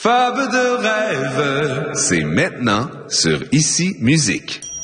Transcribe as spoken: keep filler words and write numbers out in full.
Fable de rêve, c'est maintenant sur Ici Musique.